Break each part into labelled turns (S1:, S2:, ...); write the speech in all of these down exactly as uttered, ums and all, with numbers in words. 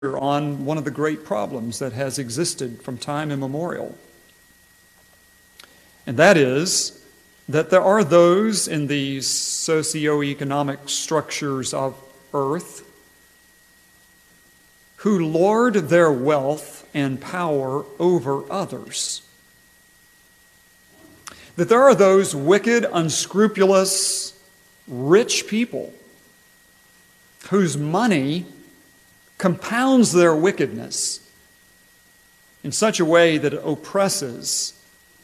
S1: on one of the great problems that has existed from time immemorial. And that is that there are those in these socioeconomic structures of earth who lord their wealth and power over others. That there are those wicked, unscrupulous, rich people whose money compounds their wickedness in such a way that it oppresses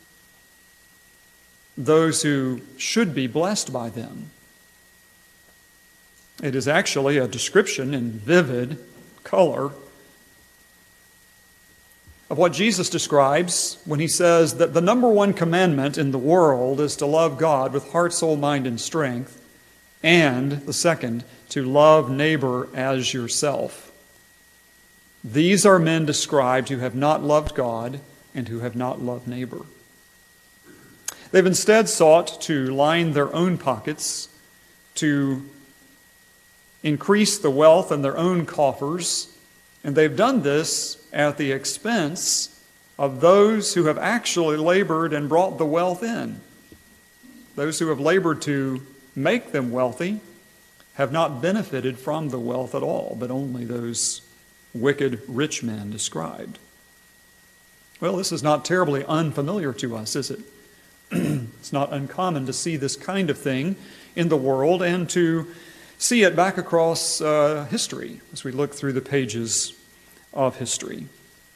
S1: those who should be blessed by them. It is actually a description in vivid color of what Jesus describes when he says that the number one commandment in the world is to love God with heart, soul, mind, and strength, and the second, to love neighbor as yourself. These are men described who have not loved God and who have not loved neighbor. They've instead sought to line their own pockets, to increase the wealth in their own coffers, and they've done this at the expense of those who have actually labored and brought the wealth in. Those who have labored to make them wealthy have not benefited from the wealth at all, but only those wicked rich men described. Well, this is not terribly unfamiliar to us, is it? It's not uncommon to see this kind of thing in the world and to see it back across uh, history as we look through the pages of history.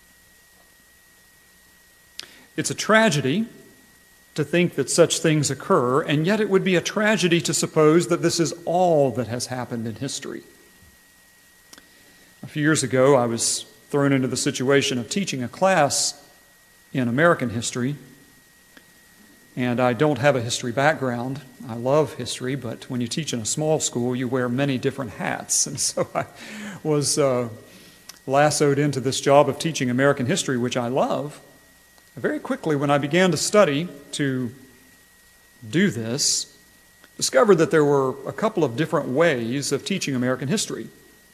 S1: It's a tragedy to think that such things occur, and yet it would be a tragedy to suppose that this is all that has happened in history. A few years ago, I was thrown into the situation of teaching a class in American history, and I don't have a history background. I love history, but when you teach in a small school, you wear many different hats, and so I was uh, lassoed into this job of teaching American history, which I love. Very quickly, when I began to study to do this, discovered that there were a couple of different ways of teaching American history.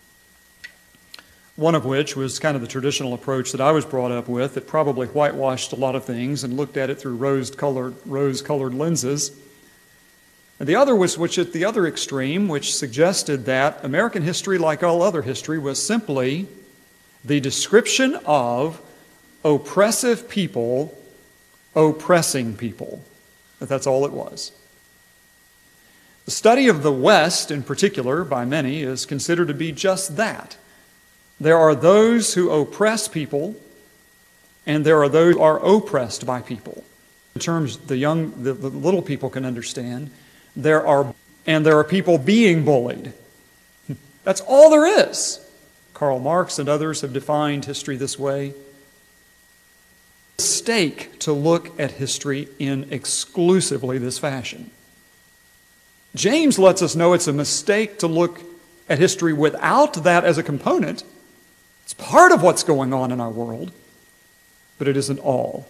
S1: One of which was kind of the traditional approach that I was brought up with, that probably whitewashed a lot of things and looked at it through rose-colored, rose-colored lenses. And the other was which at the other extreme, which suggested that American history, like all other history, was simply the description of oppressive people oppressing people. That that's all it was. The study of the West, in particular, by many, is considered to be just that. There are those who oppress people, and there are those who are oppressed by people. In terms the young, the, the little people can understand, there are, and there are people being bullied. That's all there is. Karl Marx and others have defined history this way. It's a mistake to look at history in exclusively this fashion. James lets us know it's a mistake to look at history without that as a component. It's part of what's going on in our world, but it isn't all.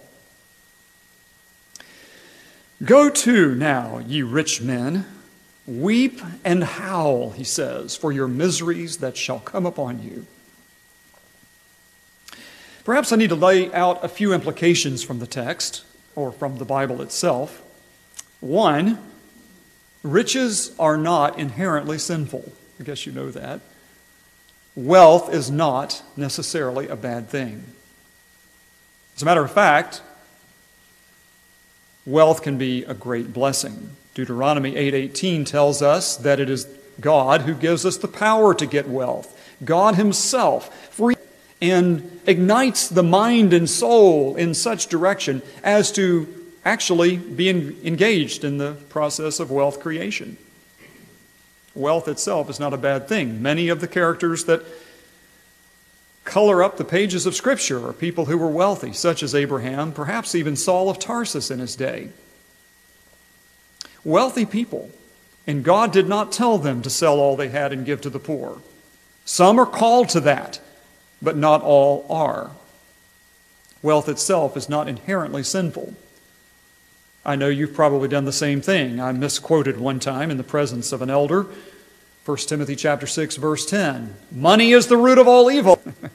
S1: Go to now, ye rich men, weep and howl, he says, for your miseries that shall come upon you. Perhaps I need to lay out a few implications from the text, or from the Bible itself. One, riches are not inherently sinful. I guess you know that. Wealth is not necessarily a bad thing. As a matter of fact, wealth can be a great blessing. Deuteronomy eight eighteen tells us that it is God who gives us the power to get wealth. God himself free and ignites the mind and soul in such direction as to actually be engaged in the process of wealth creation. Wealth itself is not a bad thing. Many of the characters that color up the pages of Scripture are people who were wealthy, such as Abraham, perhaps even Saul of Tarsus in his day. Wealthy people, and God did not tell them to sell all they had and give to the poor. Some are called to that, but not all are. Wealth itself is not inherently sinful. I know you've probably done the same thing. I misquoted one time in the presence of an elder First Timothy chapter six, verse ten. Money is the root of all evil.